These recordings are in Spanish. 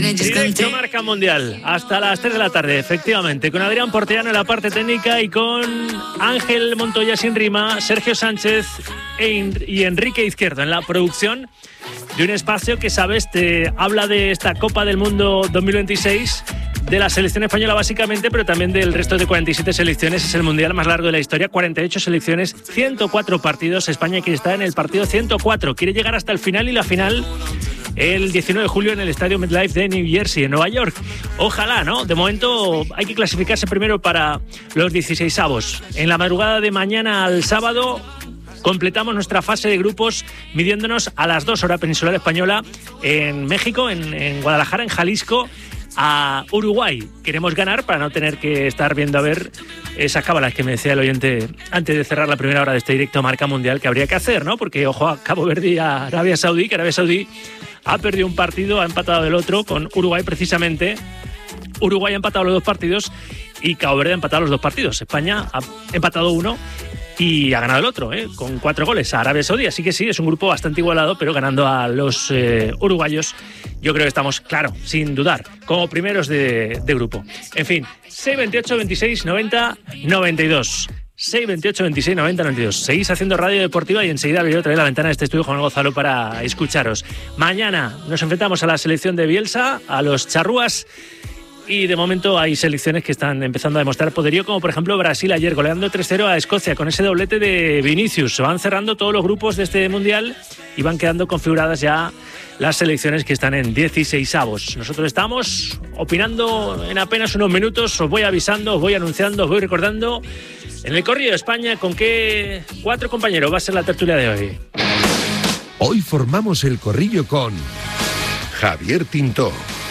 Directo Marca Mundial, hasta las 3 de la tarde, efectivamente, con Adrián Portellano en la parte técnica y con Ángel Montoya sin rima, Sergio Sánchez y Enrique Izquierdo en la producción de un espacio que, sabes, te habla de esta Copa del Mundo 2026, de la selección española básicamente, pero también del resto de 47 selecciones. Es el mundial más largo de la historia, 48 selecciones, 104 partidos. España quiere estar en el partido 104, quiere llegar hasta el final, y la final el 19 de julio en el estadio MetLife de New Jersey, en Nueva York. Ojalá, ¿no? De momento hay que clasificarse primero para los 16avos. En la madrugada de mañana al sábado completamos nuestra fase de grupos midiéndonos a las 2 hora peninsular española en México, en Guadalajara, en Jalisco, a Uruguay. Queremos ganar para no tener que estar viendo a ver esas cábalas que me decía el oyente antes de cerrar la primera hora de este directo Marca Mundial que habría que hacer, ¿no? Porque, ojo, a Cabo Verde y a Arabia Saudí, que Arabia Saudí ha perdido un partido, ha empatado el otro, con Uruguay precisamente. Uruguay ha empatado los 2 partidos y Cabo Verde ha empatado los 2 partidos. España ha empatado uno y ha ganado el otro, con 4 goles a Arabia Saudí. Así que sí, es un grupo bastante igualado, pero ganando a los uruguayos, yo creo que estamos, claro, sin dudar, como primeros de grupo. En fin, 628 26 90 92. 628 26 90 92. Seguís haciendo radio deportiva y enseguida abriré otra vez la ventana de este estudio Juan Gonzalo para escucharos. Mañana nos enfrentamos a la selección de Bielsa, a los charrúas. Y de momento hay selecciones que están empezando a demostrar poderío, como por ejemplo Brasil ayer goleando 3-0 a Escocia con ese doblete de Vinicius. Se van cerrando todos los grupos de este mundial y van quedando configuradas ya las selecciones que están en 16avos. Nosotros estamos opinando en apenas unos minutos. Os voy avisando, os voy anunciando, os voy recordando en el Corrillo de España con qué 4 compañeros va a ser la tertulia de hoy. Hoy formamos el Corrillo con Javier Tintó,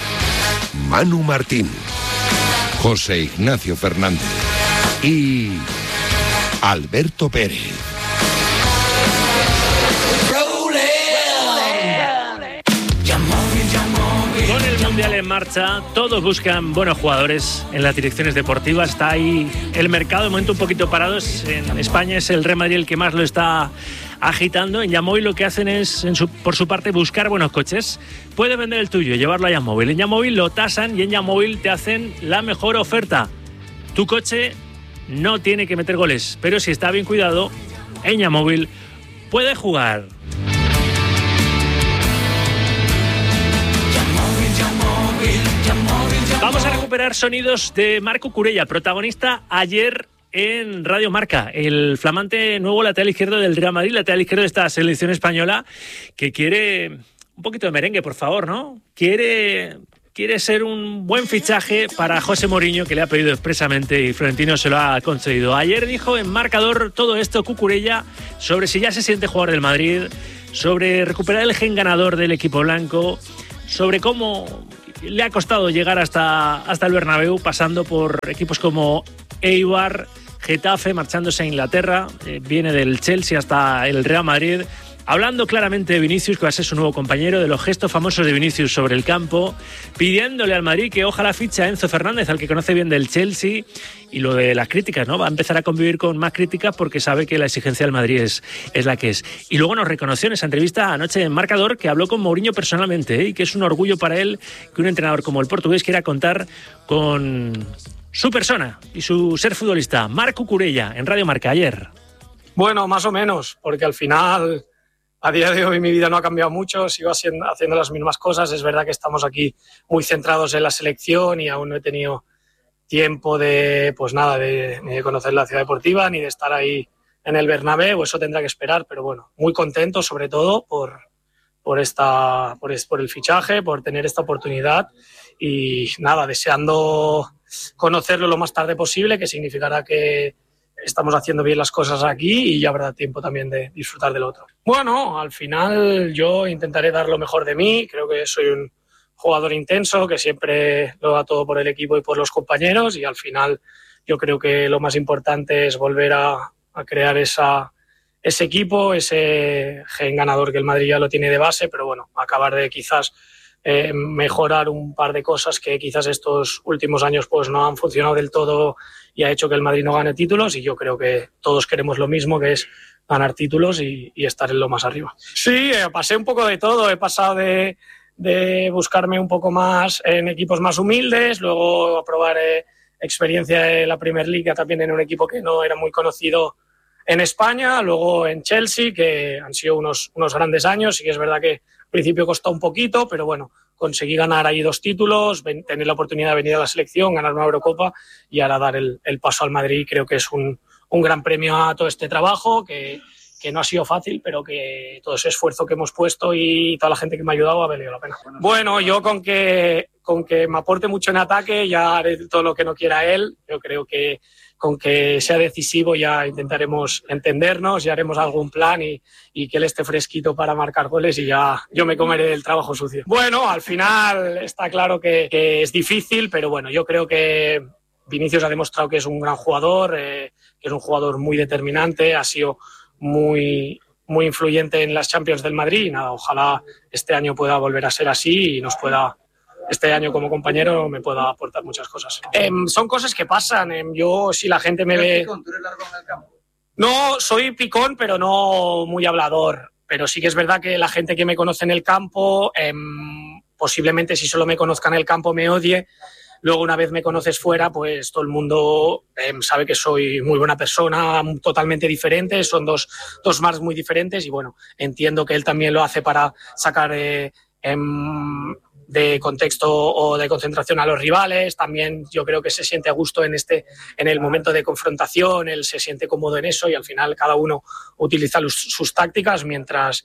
Manu Martín, José Ignacio Fernández y Alberto Pérez. Con el Mundial en marcha, todos buscan buenos jugadores en las direcciones deportivas. Está ahí el mercado, de momento un poquito parado. En España es el Real Madrid el que más lo está agitando. En Yamóvil lo que hacen es, por su parte, buscar buenos coches. Puedes vender el tuyo, llevarlo a Yamóvil. En Yamóvil lo tasan y en Yamóvil te hacen la mejor oferta. Tu coche no tiene que meter goles, pero si está bien cuidado, en Yamóvil puede jugar. Vamos a recuperar sonidos de Marc Cucurella, protagonista ayer en Radio Marca, el flamante nuevo lateral izquierdo del Real Madrid, lateral izquierdo de esta selección española, que quiere un poquito de merengue, por favor, ¿no? Quiere ser un buen fichaje para José Mourinho, que le ha pedido expresamente y Florentino se lo ha concedido. Ayer dijo en Marcador todo esto Cucurella sobre si ya se siente jugador del Madrid, sobre recuperar el gen ganador del equipo blanco, sobre cómo le ha costado llegar hasta el Bernabéu, pasando por equipos como Eibar, Getafe, marchándose a Inglaterra, viene del Chelsea hasta el Real Madrid, hablando claramente de Vinicius, que va a ser su nuevo compañero, de los gestos famosos de Vinicius sobre el campo, pidiéndole al Madrid que ojalá fiche a Enzo Fernández, al que conoce bien del Chelsea, y lo de las críticas, ¿no? Va a empezar a convivir con más críticas porque sabe que la exigencia del Madrid es la que es. Y luego nos reconoció en esa entrevista anoche en Marcador que habló con Mourinho personalmente, y que es un orgullo para él que un entrenador como el portugués quiera contar con su persona y su ser futbolista. Marc Cucurella en Radio Marca ayer. Bueno, más o menos, porque al final, a día de hoy mi vida no ha cambiado mucho, sigo haciendo las mismas cosas. Es verdad que estamos aquí muy centrados en la selección y aún no he tenido tiempo de conocer la ciudad deportiva ni de estar ahí en el Bernabéu. Eso tendrá que esperar, pero bueno, muy contento sobre todo por el fichaje, por tener esta oportunidad y nada, deseando conocerlo lo más tarde posible, que significará que estamos haciendo bien las cosas aquí y ya habrá tiempo también de disfrutar del otro. Bueno, al final yo intentaré dar lo mejor de mí. Creo que soy un jugador intenso, que siempre lo da todo por el equipo y por los compañeros, y al final yo creo que lo más importante es volver a crear ese equipo, ese gen ganador que el Madrid ya lo tiene de base, pero bueno, acabar de quizás mejorar un par de cosas que quizás estos últimos años pues no han funcionado del todo y ha hecho que el Madrid no gane títulos, y yo creo que todos queremos lo mismo, que es ganar títulos y estar en lo más arriba. Sí, pasé un poco de todo, he pasado de de buscarme un poco más en equipos más humildes, luego a probar experiencia en la Premier League, también en un equipo que no era muy conocido en España, luego en Chelsea, que han sido unos grandes años. Sí que es verdad que al principio costó un poquito, pero bueno, conseguí ganar ahí 2 títulos, tener la oportunidad de venir a la selección, ganar una Eurocopa y ahora dar el paso al Madrid. Creo que es un gran premio a todo este trabajo, que no ha sido fácil, pero que todo ese esfuerzo que hemos puesto y toda la gente que me ha ayudado ha valido la pena. Bueno, yo con que me aporte mucho en ataque ya haré todo lo que no quiera él. Yo creo que con que sea decisivo ya intentaremos entendernos y haremos algún plan y que él esté fresquito para marcar goles y ya yo me comeré el trabajo sucio. Bueno, al final está claro que es difícil, pero bueno, yo creo que Vinicius ha demostrado que es un gran jugador, que es un jugador muy determinante, ha sido muy influyente en las Champions del Madrid y nada, ojalá este año pueda volver a ser así y nos pueda, este año como compañero, me pueda aportar muchas cosas. Son cosas que pasan. Yo, si la gente me ve... ¿Tú eres largo en el campo? No, soy picón, pero no muy hablador. Pero sí que es verdad que la gente que me conoce en el campo, posiblemente si solo me conozca en el campo me odie. Luego, una vez me conoces fuera, pues todo el mundo sabe que soy muy buena persona, totalmente diferente. Son dos Marcs muy diferentes y bueno, entiendo que él también lo hace para sacar de contexto o de concentración a los rivales. También yo creo que se siente a gusto en el momento de confrontación, él se siente cómodo en eso y al final cada uno utiliza sus tácticas mientras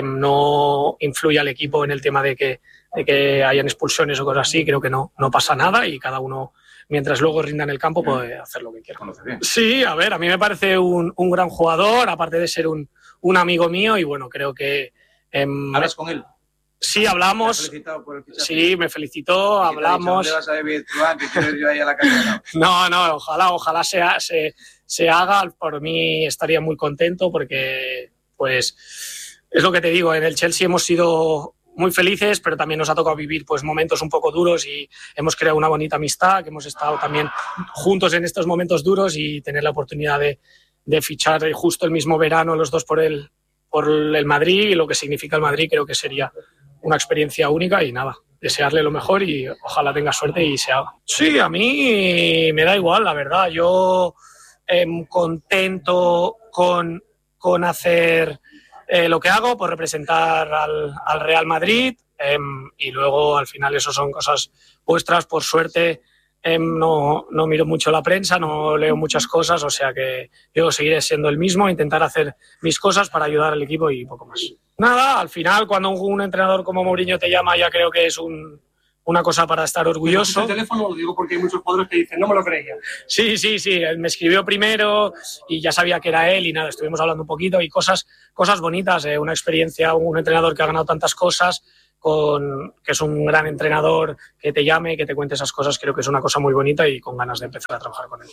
no influye al equipo en el tema de que hayan expulsiones o cosas así. Creo que no pasa nada y cada uno, mientras luego rinda en el campo, puede hacer lo que quiera. Sí, a ver, a mí me parece un gran jugador, aparte de ser un amigo mío y bueno, creo que... ¿Hablas con él? Sí, hablamos. ¿Te ha felicitado por el fichaje? Sí, me felicitó, hablamos. ¿Dónde vas a vivir tú antes? ¿Quiero ir yo ahí a la calle? No, ojalá se haga. Por mí estaría muy contento porque, pues, es lo que te digo, en el Chelsea hemos sido muy felices, pero también nos ha tocado vivir pues momentos un poco duros y hemos creado una bonita amistad, que hemos estado también juntos en estos momentos duros y tener la oportunidad de fichar justo el mismo verano los dos por el Madrid y lo que significa el Madrid, creo que sería una experiencia única y nada, desearle lo mejor y ojalá tenga suerte y se haga. Sí, a mí me da igual, la verdad. Yo contento con hacer lo que hago, por representar al Real Madrid y luego al final eso son cosas vuestras. Por suerte no miro mucho la prensa, no leo muchas cosas, o sea que yo seguiré siendo el mismo, intentar hacer mis cosas para ayudar al equipo y poco más. Nada, al final cuando un entrenador como Mourinho te llama ya creo que es una cosa para estar orgulloso. El teléfono lo digo porque hay muchos jugadores que dicen, no me lo creía. Sí, él me escribió primero y ya sabía que era él y nada, estuvimos hablando un poquito y cosas bonitas, una experiencia, un entrenador que ha ganado tantas cosas, que es un gran entrenador, que te llame, que te cuente esas cosas, creo que es una cosa muy bonita y con ganas de empezar a trabajar con él.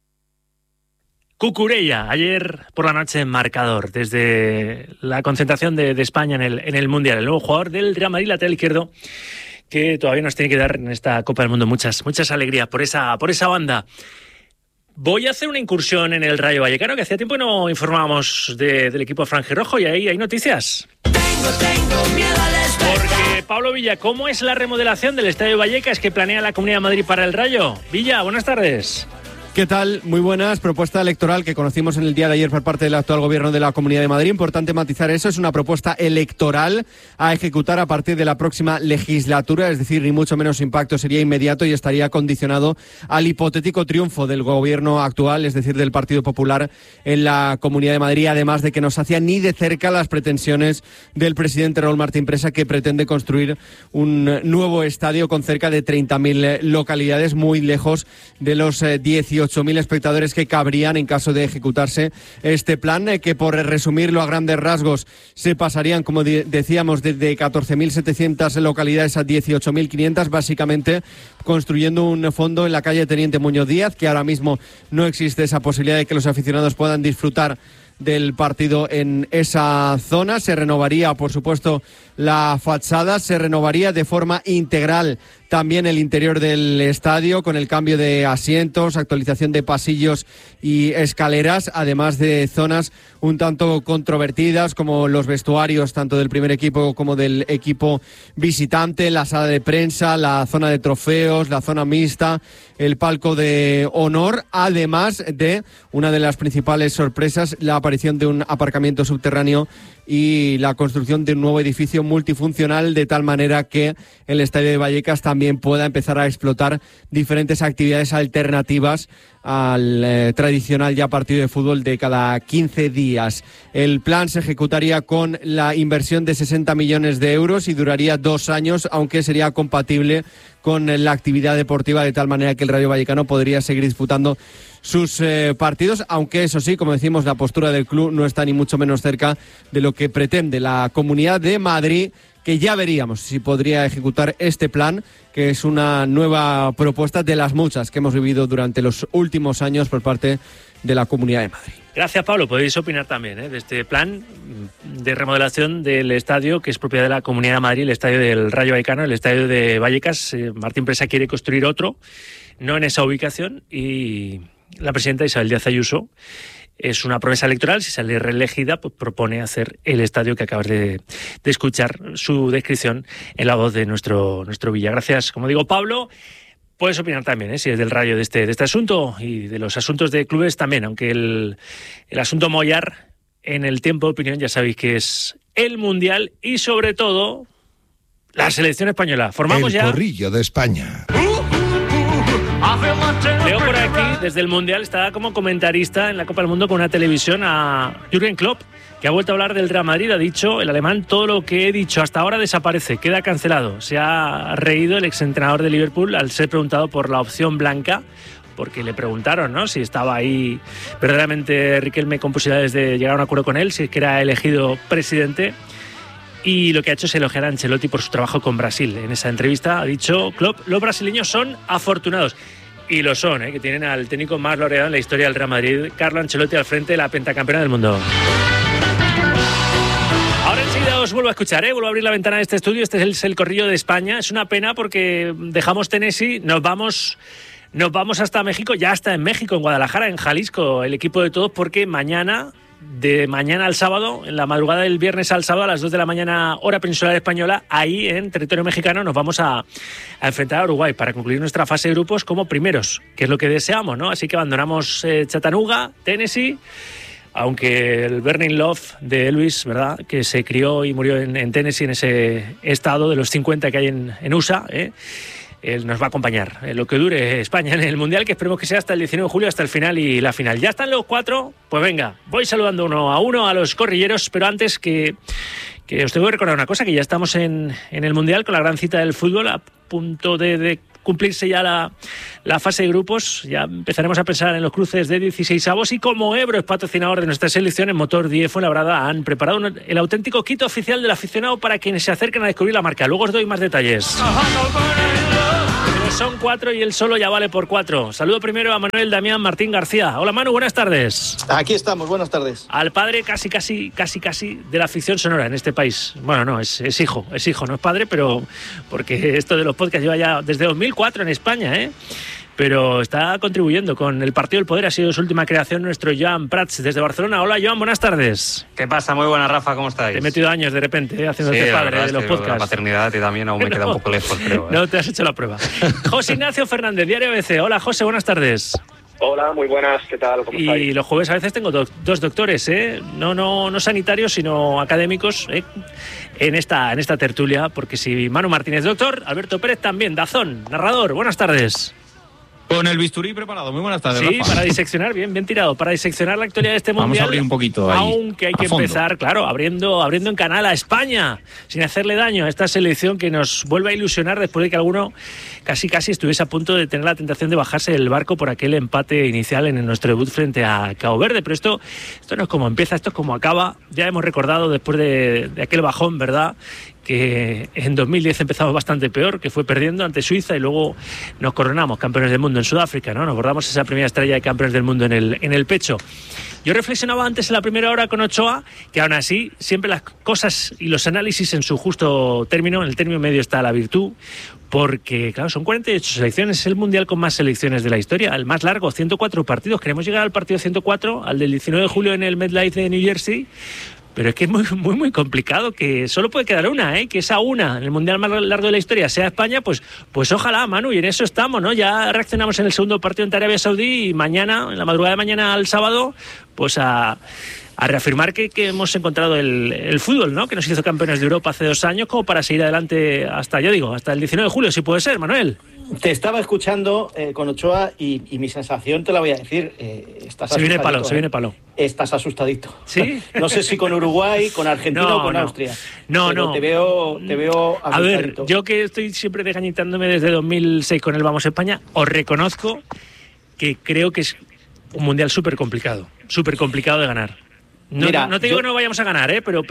Cucurella, ayer por la noche en marcador, desde la concentración de España en el Mundial, el nuevo jugador del Real Madrid, lateral izquierdo, que todavía nos tiene que dar en esta Copa del Mundo muchas alegrías por esa banda. Voy a hacer una incursión en el Rayo Vallecano, que hacía tiempo no informábamos del equipo franjirrojo y ahí hay noticias. Tengo miedo al espejo. Porque, Pablo Villa, ¿cómo es la remodelación del Estadio Vallecas que planea la Comunidad de Madrid para el Rayo? Villa, buenas tardes. ¿Qué tal? Muy buenas. Propuesta electoral que conocimos en el día de ayer por parte del actual gobierno de la Comunidad de Madrid. Importante matizar eso. Es una propuesta electoral a ejecutar a partir de la próxima legislatura. Es decir, ni mucho menos impacto sería inmediato y estaría condicionado al hipotético triunfo del gobierno actual, es decir, del Partido Popular en la Comunidad de Madrid. Además de que no sacia ni de cerca las pretensiones del presidente Raúl Martín Presa, que pretende construir un nuevo estadio con cerca de 30.000 localidades, muy lejos de los 18.000 espectadores que cabrían en caso de ejecutarse este plan, que por resumirlo a grandes rasgos se pasarían, como decíamos, desde 14.700 localidades a 18.500, básicamente construyendo un fondo en la calle Teniente Muñoz Díaz, que ahora mismo no existe esa posibilidad de que los aficionados puedan disfrutar del partido en esa zona. Se renovaría, por supuesto, la fachada, se renovaría de forma integral también el interior del estadio, con el cambio de asientos, actualización de pasillos y escaleras, además de zonas un tanto controvertidas como los vestuarios tanto del primer equipo como del equipo visitante, la sala de prensa, la zona de trofeos, la zona mixta, el palco de honor, además de una de las principales sorpresas, la aparición de un aparcamiento subterráneo y la construcción de un nuevo edificio multifuncional, de tal manera que el estadio de Vallecas también pueda empezar a explotar diferentes actividades alternativas al tradicional ya partido de fútbol de cada 15 días. El plan se ejecutaría con la inversión de 60 millones de euros y duraría 2 años, aunque sería compatible con la actividad deportiva, de tal manera que el Rayo Vallecano podría seguir disputando sus partidos, aunque eso sí, como decimos, la postura del club no está ni mucho menos cerca de lo que pretende la Comunidad de Madrid, que ya veríamos si podría ejecutar este plan, que es una nueva propuesta de las muchas que hemos vivido durante los últimos años por parte de la Comunidad de Madrid. Gracias, Pablo. Podéis opinar también de este plan de remodelación del estadio, que es propiedad de la Comunidad de Madrid, el estadio del Rayo Vallecano, el estadio de Vallecas. Martín Presa quiere construir otro, no en esa ubicación, y la presidenta Isabel Díaz Ayuso, es una promesa electoral, si sale reelegida, pues propone hacer el estadio que acabas de escuchar su descripción en la voz de nuestro Villa. Gracias, como digo, Pablo. Puedes opinar también, si es del Rayo de este asunto y de los asuntos de clubes también, aunque el asunto mollar en el tiempo de opinión ya sabéis que es el Mundial y sobre todo la selección española. Formamos el Corrillo de España. Leo por aquí, desde el Mundial, está como comentarista en la Copa del Mundo con una televisión a Jürgen Klopp, que ha vuelto a hablar del Real Madrid. Ha dicho el alemán: todo lo que he dicho hasta ahora desaparece, queda cancelado. Se ha reído el exentrenador de Liverpool al ser preguntado por la opción blanca, porque le preguntaron, ¿no?, si estaba ahí verdaderamente Riquelme con posibilidades de llegar a un acuerdo con él, si es que era elegido presidente. Y lo que ha hecho es elogiar a Ancelotti por su trabajo con Brasil. En esa entrevista ha dicho Klopp: los brasileños son afortunados. Y lo son, que tienen al técnico más laureado en la historia del Real Madrid, Carlo Ancelotti, al frente de la pentacampeona del mundo. Ahora enseguida os vuelvo a escuchar, vuelvo a abrir la ventana de este estudio. Este es el Corrillo de España. Es una pena porque dejamos Tennessee, nos vamos hasta México, ya está en México, en Guadalajara, en Jalisco, el equipo de todos, porque de mañana al sábado, en la madrugada del viernes al sábado, a las 2 de la mañana, hora peninsular española, ahí en territorio mexicano nos vamos a enfrentar a Uruguay para concluir nuestra fase de grupos como primeros, que es lo que deseamos, ¿no? Así que abandonamos Chattanooga, Tennessee, aunque el Burning Love de Elvis, ¿verdad?, que se crió y murió en Tennessee, en ese estado de los 50 que hay en USA, él nos va a acompañar en lo que dure España en el Mundial, que esperemos que sea hasta el 19 de julio, hasta el final y la final. Ya están los 4, pues venga, voy saludando uno a uno a los corrilleros, pero antes que os tengo que recordar una cosa, que ya estamos en el Mundial con la gran cita del fútbol, a punto de cumplirse ya la fase de grupos. Ya empezaremos a pensar en los cruces de 16avos, y como Ebro es patrocinador de nuestra selección, en Motor 10 Fuenlabrada han preparado el auténtico kit oficial del aficionado para quienes se acerquen a descubrir la marca. Luego os doy más detalles. Pero son 4 y el solo ya vale por 4. Saludo primero a Manuel Damián Martín García. Hola, Manu, buenas tardes. Aquí estamos, buenas tardes. Al padre casi de la ficción sonora en este país. Bueno, no, es hijo, no es padre, pero porque esto de los podcasts lleva ya desde 2004 en España, pero está contribuyendo con el Partido del Poder. Ha sido su última creación nuestro Joan Prats desde Barcelona. Hola, Joan, buenas tardes. ¿Qué pasa? Muy buena, Rafa, ¿cómo estáis? Te he metido años de repente haciéndote padre de los podcasts. La paternidad y también aún me queda un poco lejos, creo. No te has hecho la prueba. José Ignacio Fernández, Diario ABC. Hola, José, buenas tardes. Hola, muy buenas, ¿qué tal? ¿Cómo estáis? Y los jueves a veces tengo dos doctores, no sanitarios, sino académicos, en esta tertulia, porque si Manu Martínez doctor, Alberto Pérez también, Dazón, narrador. Buenas tardes. Con el bisturí preparado. Muy buenas tardes, Sí, Rafa. Para diseccionar, bien tirado, para diseccionar la actualidad de este Mundial. Vamos a abrir un poquito ahí, aunque hay que empezar, claro, abriendo en canal a España, sin hacerle daño a esta selección que nos vuelve a ilusionar después de que alguno casi estuviese a punto de tener la tentación de bajarse del barco por aquel empate inicial en nuestro debut frente a Cabo Verde. Pero esto no es como empieza, esto es como acaba. Ya hemos recordado después de aquel bajón, ¿verdad?, que en 2010 empezamos bastante peor, que fue perdiendo ante Suiza, y luego nos coronamos campeones del mundo en Sudáfrica, ¿no? Nos bordamos esa primera estrella de campeones del mundo en el pecho. Yo reflexionaba antes en la primera hora con Ochoa, que aún así siempre las cosas y los análisis en su justo término, en el término medio está la virtud, porque claro, son 48 selecciones, es el mundial con más selecciones de la historia, el más largo, 104 partidos, queremos llegar al partido 104, al del 19 de julio en el MetLife de New Jersey. Pero es que es muy complicado, que solo puede quedar una, que esa una, en el mundial más largo de la historia, sea España, pues ojalá, Manu, y en eso estamos, ¿no? Ya reaccionamos en el segundo partido ante Arabia Saudí y mañana, en la madrugada de mañana al sábado, pues a reafirmar que hemos encontrado el fútbol, ¿no? Que nos hizo campeones de Europa hace 2 años, como para seguir adelante hasta el 19 de julio, si puede ser, Manuel. Te estaba escuchando con Ochoa y mi sensación te la voy a decir. Estás se viene palo. Estás asustadito. ¿Sí? No sé si con Uruguay, con Argentina o con Austria. No. Te veo asustadito. A ver, yo que estoy siempre desgañitándome desde 2006 con el Vamos España, os reconozco que creo que es un mundial súper complicado de ganar. No te digo que no vayamos a ganar, pero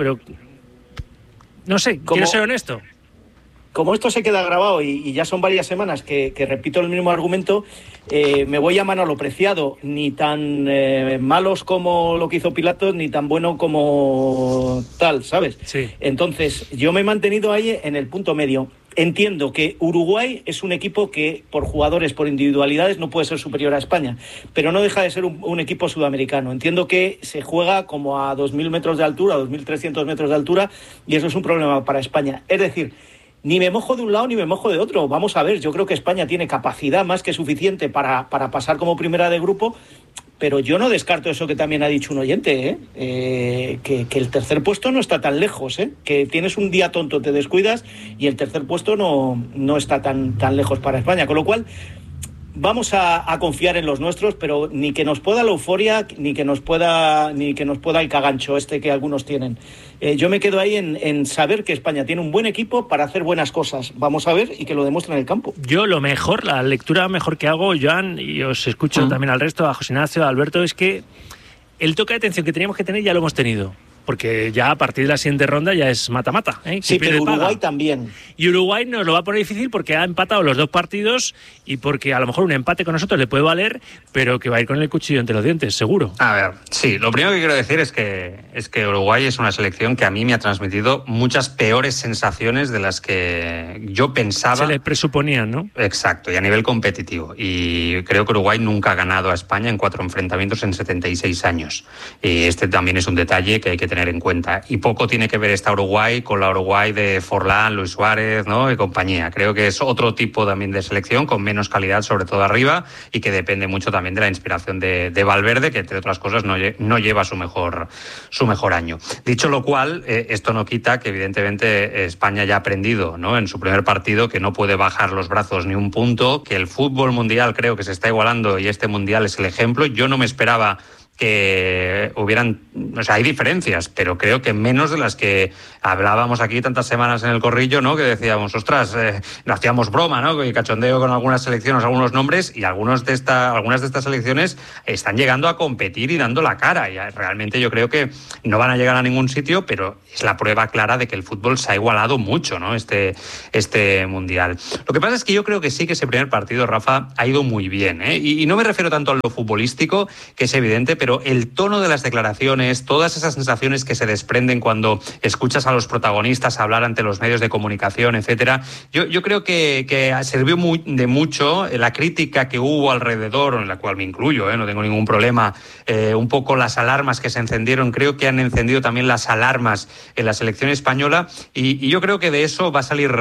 no sé, quiero ser honesto. Como esto se queda grabado y ya son varias semanas que repito el mismo argumento, me voy a Manolo Preciado, ni tan malos como lo que hizo Pilatos, ni tan bueno como tal, ¿sabes? Sí. Entonces, yo me he mantenido ahí en el punto medio. Entiendo que Uruguay es un equipo que por jugadores, por individualidades, no puede ser superior a España, pero no deja de ser un equipo sudamericano. Entiendo que se juega como a 2.000 metros de altura, 2.300 metros de altura, y eso es un problema para España. Es decir, ni me mojo de un lado ni me mojo de otro. Vamos a ver, yo creo que España tiene capacidad más que suficiente para pasar como primera de grupo, pero yo no descarto eso que también ha dicho un oyente, que el tercer puesto no está tan lejos, que tienes un día tonto, te descuidas y el tercer puesto no está tan lejos para España, con lo cual vamos a confiar en los nuestros, pero ni que nos pueda la euforia, ni que nos pueda el cagancho que algunos tienen. Yo me quedo ahí en saber que España tiene un buen equipo para hacer buenas cosas. Vamos a ver y que lo demuestre en el campo. Yo la lectura mejor que hago, Joan, y os escucho también al resto, a José Ignacio, a Alberto, es que el toque de atención que teníamos que tener ya lo hemos tenido. Porque ya a partir de la siguiente ronda ya es mata-mata. Sí, pero Uruguay también. Y Uruguay nos lo va a poner difícil porque ha empatado los 2 partidos y porque a lo mejor un empate con nosotros le puede valer, pero que va a ir con el cuchillo entre los dientes, seguro. A ver, sí, lo primero que quiero decir es que Uruguay es una selección que a mí me ha transmitido muchas peores sensaciones de las que yo pensaba. Se le presuponían, ¿no? Exacto, y a nivel competitivo. Y creo que Uruguay nunca ha ganado a España en 4 enfrentamientos en 76 años. Y este también es un detalle que hay que tener en cuenta. Y poco tiene que ver esta Uruguay con la Uruguay de Forlán, Luis Suárez, ¿no? Y compañía. Creo que es otro tipo también de selección con menos calidad, sobre todo arriba, y que depende mucho también de la inspiración de Valverde, que entre otras cosas no lleva su mejor año. Dicho lo cual, esto no quita que evidentemente España ya ha aprendido, ¿no? En su primer partido que no puede bajar los brazos ni un punto, que el fútbol mundial creo que se está igualando y este mundial es el ejemplo. Yo no me esperaba que hubieran, hay diferencias, pero creo que menos de las que hablábamos aquí tantas semanas en el corrillo, ¿no? Que decíamos, ostras, hacíamos broma, ¿no? Y cachondeo con algunas selecciones, algunos nombres, y algunas de estas selecciones están llegando a competir y dando la cara. Y realmente yo creo que no van a llegar a ningún sitio, pero es la prueba clara de que el fútbol se ha igualado mucho, ¿no? Este mundial. Lo que pasa es que yo creo que sí que ese primer partido, Rafa, ha ido muy bien, y no me refiero tanto a lo futbolístico, que es evidente, pero el tono de las declaraciones, todas esas sensaciones que se desprenden cuando escuchas a los protagonistas hablar ante los medios de comunicación, etcétera, yo creo que sirvió de mucho la crítica que hubo alrededor, en la cual me incluyo, no tengo ningún problema, un poco las alarmas que se encendieron, creo que han encendido también las alarmas en la selección española, y yo creo que de eso va a salir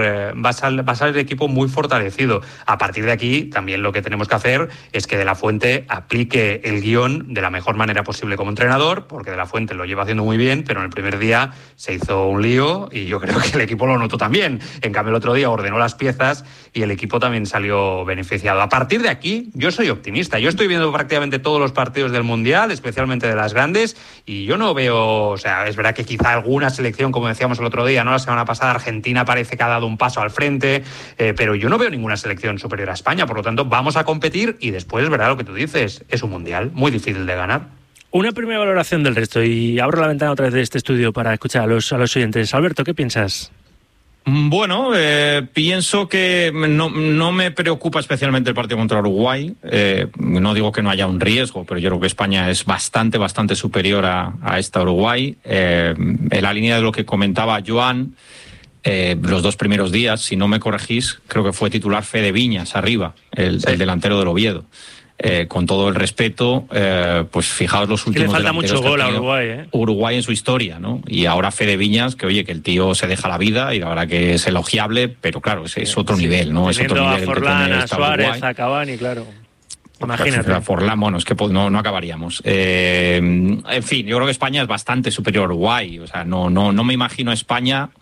el equipo muy fortalecido. A partir de aquí, también lo que tenemos que hacer es que De la Fuente aplique el guión de la mejor manera posible como entrenador, porque De la Fuente lo lleva haciendo muy bien, pero en el primer día se hizo un lío y yo creo que el equipo lo notó también. En cambio, el otro día ordenó las piezas y el equipo también salió beneficiado. A partir de aquí, yo soy optimista. Yo estoy viendo prácticamente todos los partidos del Mundial, especialmente de las grandes, y yo no veo, es verdad que quizá alguna selección, como decíamos el otro día, ¿no? La semana pasada Argentina parece que ha dado un paso al frente, pero yo no veo ninguna selección superior a España. Por lo tanto, vamos a competir y después, es verdad lo que tú dices, es un Mundial muy difícil de ganar. Una primera valoración del resto, y abro la ventana otra vez de este estudio para escuchar a los oyentes. Alberto, ¿qué piensas? Bueno, pienso que no me preocupa especialmente el partido contra Uruguay. No digo que no haya un riesgo, pero yo creo que España es bastante superior a esta Uruguay. En la línea de lo que comentaba Joan, los 2 primeros días, si no me corregís, creo que fue titular Fede Viñas arriba, el delantero del Oviedo. Con todo el respeto, pues fijaos los últimos delanteros. Le falta mucho gol a Uruguay, Uruguay en su historia, ¿no? Y ahora Fede Viñas, que oye, que el tío se deja la vida y la verdad que es elogiable, pero claro, es otro nivel, ¿no? Es otro nivel. A Forlán, a Suárez, Uruguay. A Cavani, claro. Imagínate. A Forlán, bueno, es que no acabaríamos. En fin, yo creo que España es bastante superior a Uruguay. O sea, no me imagino a España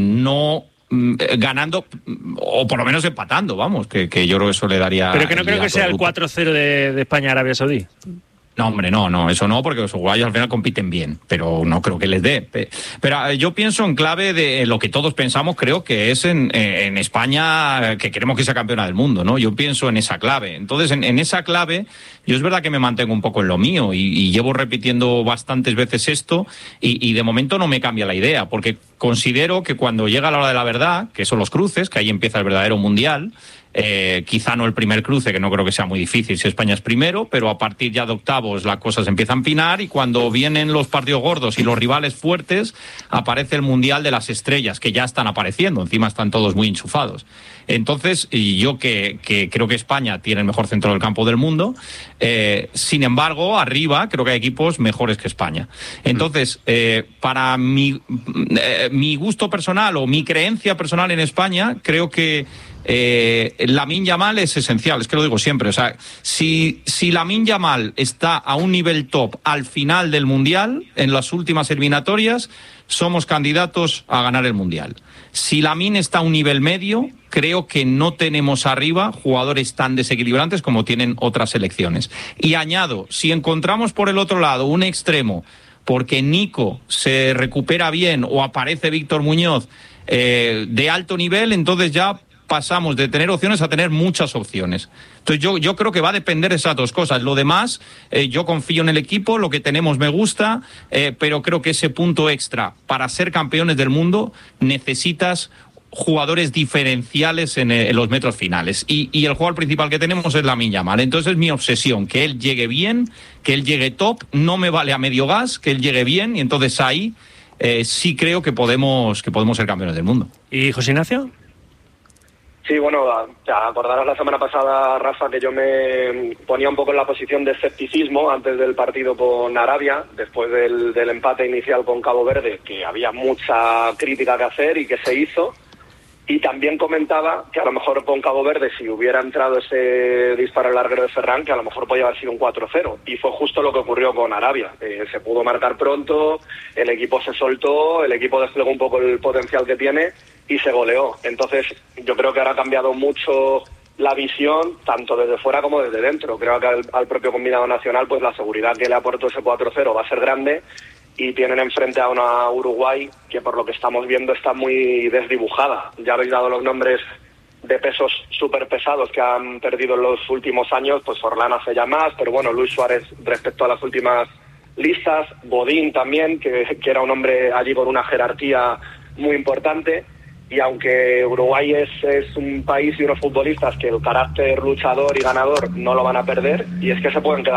ganando o por lo menos empatando, vamos, que yo creo que eso le daría... Pero que no creo que sea el 4-0 de España-Arabia Saudí. No, hombre, no, eso no, porque los uruguayos al final compiten bien, pero no creo que les dé. Pero yo pienso en clave de lo que todos pensamos, creo que es en España, que queremos que sea campeona del mundo, ¿no? Yo pienso en esa clave. Entonces, en esa clave, yo es verdad que me mantengo un poco en lo mío y llevo repitiendo bastantes veces esto y de momento no me cambia la idea, porque considero que cuando llega la hora de la verdad, que son los cruces, que ahí empieza el verdadero mundial, quizá no el primer cruce, que no creo que sea muy difícil si España es primero, pero a partir ya de octavos la cosa se empieza a empinar y cuando vienen los partidos gordos y los rivales fuertes aparece el Mundial de las Estrellas, que ya están apareciendo, encima están todos muy enchufados. Entonces, yo que creo que España tiene el mejor centro del campo del mundo, sin embargo, arriba creo que hay equipos mejores que España. Entonces, para mi gusto personal o mi creencia personal en España, creo que Lamine Yamal es esencial, es que lo digo siempre. O sea, si Lamine Yamal está a un nivel top al final del Mundial, en las últimas eliminatorias, somos candidatos a ganar el Mundial. Si Lamine está a un nivel medio, creo que no tenemos arriba jugadores tan desequilibrantes como tienen otras selecciones. Y añado, si encontramos por el otro lado un extremo, porque Nico se recupera bien o aparece Víctor Muñoz de alto nivel, entonces ya pasamos de tener opciones a tener muchas opciones. Entonces yo creo que va a depender de esas dos cosas. Lo demás, yo confío en el equipo, lo que tenemos me gusta, pero creo que ese punto extra para ser campeones del mundo necesitas jugadores diferenciales en los metros finales. Y el jugador principal que tenemos es Lamine Yamal. Entonces es mi obsesión, que él llegue bien, que él llegue top, no me vale a medio gas, que él llegue bien, y entonces ahí sí creo que podemos ser campeones del mundo. ¿Y José Ignacio? Sí, bueno, acordaros la semana pasada, Rafa, que yo me ponía un poco en la posición de escepticismo antes del partido con Arabia, después del empate inicial con Cabo Verde, que había mucha crítica que hacer y que se hizo. Y también comentaba que a lo mejor con Cabo Verde, si hubiera entrado ese disparo al larguero de Ferran, que a lo mejor podía haber sido un 4-0. Y fue justo lo que ocurrió con Arabia. Se pudo marcar pronto, el equipo se soltó, el equipo desplegó un poco el potencial que tiene y se goleó. Entonces, yo creo que ahora ha cambiado mucho la visión, tanto desde fuera como desde dentro. Creo que al propio combinado nacional, pues la seguridad que le aportó ese 4-0 va a ser grande. Y tienen enfrente a una Uruguay que, por lo que estamos viendo, está muy desdibujada. Ya habéis dado los nombres de pesos súper pesados que han perdido en los últimos años, pues Forlán hace ya más, pero bueno, Luis Suárez respecto a las últimas listas, Godín también, que era un hombre allí con una jerarquía muy importante. Y aunque Uruguay es un país y unos futbolistas que el carácter luchador y ganador no lo van a perder, y es que se pueden quedar